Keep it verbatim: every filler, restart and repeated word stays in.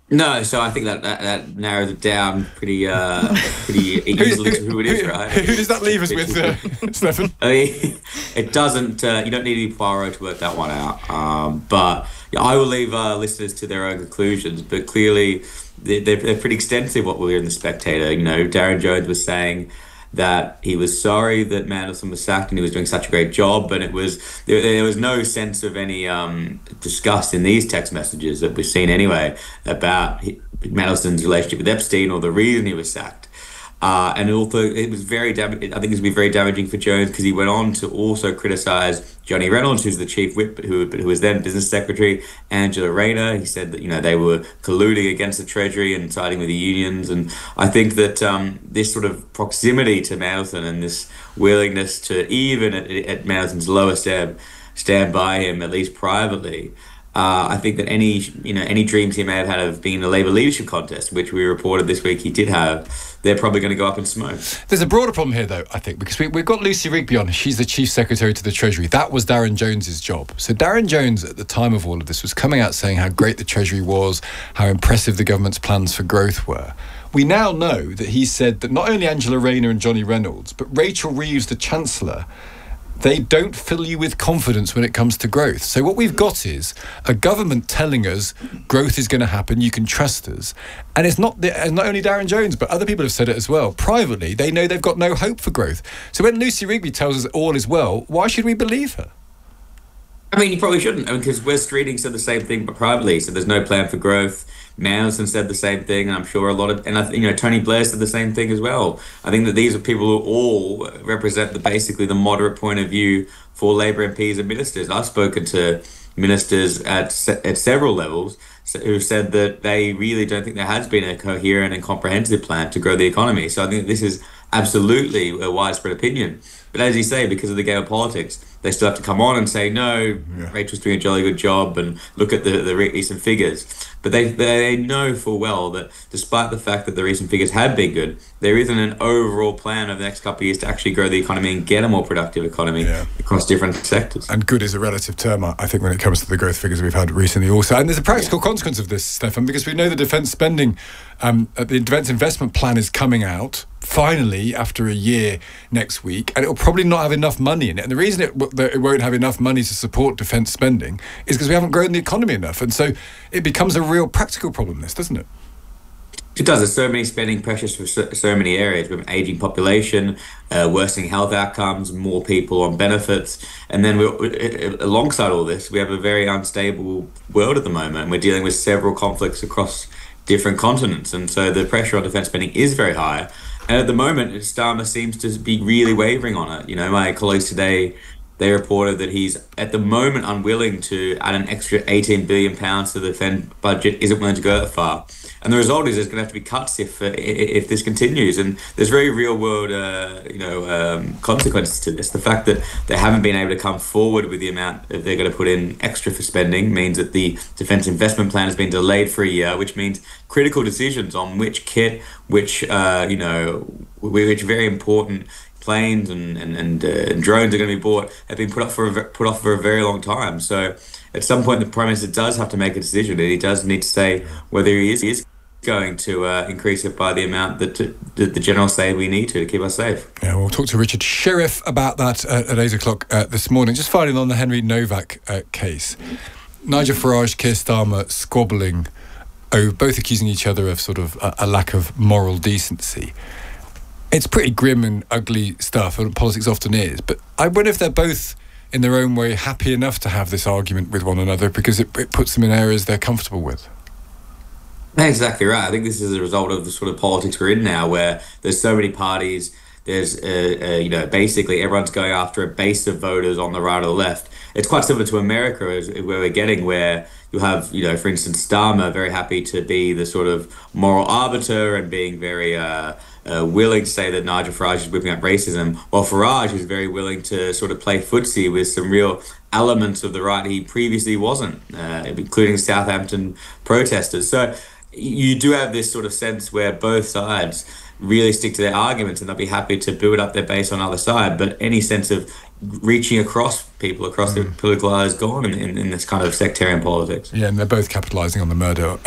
No, so I think that, that, that narrows it down pretty uh, pretty who, easily to who it is, who, right? who does that leave us Which with, is uh, Stefan? I mean, it doesn't. Uh, you don't need to be Poirot to work that one out. Um, but yeah, I will leave uh, listeners to their own conclusions. But clearly, they're, they're they're pretty extensive. What we were in the Spectator, you know, Darren Jones was saying that he was sorry that Mandelson was sacked and he was doing such a great job, and it was there, there was no sense of any um, disgust in these text messages that we've seen anyway about he, Mandelson's relationship with Epstein or the reason he was sacked. Uh, and also, it was very dam- I think it was be very damaging for Jones because he went on to also criticise Johnny Reynolds, who's the chief whip, who, who was then business secretary, Angela Rayner. He said that you know they were colluding against the Treasury and siding with the unions. And I think that um, this sort of proximity to Mandelson and this willingness to even at, at Mandelson's lowest ebb stand by him at least privately. Uh, I think that any you know any dreams he may have had of being in a Labour leadership contest, which we reported this week he did have, they're probably going to go up in smoke. There's a broader problem here, though, I think, because we, we've got Lucy Rigby on. She's the Chief Secretary to the Treasury. That was Darren Jones's job. So Darren Jones, at the time of all of this, was coming out saying how great the Treasury was, how impressive the government's plans for growth were. We now know that he said that not only Angela Rayner and Johnny Reynolds, but Rachel Reeves, the Chancellor, they don't fill you with confidence when it comes to growth. So what we've got is a government telling us growth is going to happen, you can trust us. And it's not the, not only Darren Jones, but other people have said it as well. Privately, they know they've got no hope for growth. So when Lucy Rigby tells us all is well, why should we believe her? I mean, you probably shouldn't, because Wes Streeting said the same thing, but privately. So there's no plan for growth. Mandelson said the same thing, and I'm sure a lot of, and I think you know Tony Blair said the same thing as well. I think that these are people who all represent the basically the moderate point of view for Labour M Ps and ministers. I've spoken to ministers at se- at several levels who said that they really don't think there has been a coherent and comprehensive plan to grow the economy. So I think this is absolutely a widespread opinion. But as you say, because of the game of politics, they still have to come on and say, no, yeah. Rachel's doing a jolly good job and look at the, the recent figures. But they they know full well that despite the fact that the recent figures have been good, there isn't an overall plan over the next couple of years to actually grow the economy and get a more productive economy yeah. across different sectors. And good is a relative term, I think, when it comes to the growth figures we've had recently also. And there's a practical yeah. consequence of this, Stefan, because we know the defence spending, um, the defence investment plan is coming out finally after a year next week, and it'll probably not have enough money in it. And the reason it, w- it won't have enough money to support defence spending is because we haven't grown the economy enough. And so it becomes a real practical problem, this, doesn't it? It does. There's so many spending pressures for so, so many areas. We have an aging population, uh, worsening health outcomes, more people on benefits. And then we're, alongside all this, we have a very unstable world at the moment. We're dealing with several conflicts across different continents. And so the pressure on defence spending is very high. And at the moment, Starmer seems to be really wavering on it. You know, my colleagues today, they reported that he's at the moment unwilling to add an extra eighteen billion pounds to the defence budget, isn't willing to go that far. And the result is there's going to have to be cuts if uh, if this continues. And there's very real world, uh, you know, um, consequences to this. The fact that they haven't been able to come forward with the amount that they're going to put in extra for spending means that the defence investment plan has been delayed for a year, which means critical decisions on which kit, which uh, you know, which very important planes and and and, uh, and drones are going to be bought have been put up for a, put off for a very long time. So at some point, the Prime Minister does have to make a decision, and he does need to say whether he is, he is going to uh, increase it by the amount that, to, that the General say we need to to keep us safe. Yeah, we'll talk to Richard Sheriff about that uh, at eight o'clock uh, this morning. Just finally on the Henry Novak uh, case, Nigel Farage, Keir Starmer squabbling, oh, both accusing each other of sort of a, a lack of moral decency. It's pretty grim and ugly stuff, and politics often is. But I wonder if they're both, in their own way, happy enough to have this argument with one another because it, it puts them in areas they're comfortable with. That's exactly right. I think this is a result of the sort of politics we're in now, where there's so many parties. There's, uh, uh, you know, basically everyone's going after a base of voters on the right or the left. It's quite similar to America, where we're getting, where you have, you know, for instance, Starmer very happy to be the sort of moral arbiter and being very uh, uh, willing to say that Nigel Farage is whipping up racism, while Farage is very willing to sort of play footsie with some real elements of the right he previously wasn't, uh, including Southampton protesters. So you do have this sort of sense where both sides really stick to their arguments and they'll be happy to build up their base on the other side. But any sense of reaching across people, across mm. the political aisle is gone in, in, in this kind of sectarian politics. Yeah, and they're both capitalising on the murder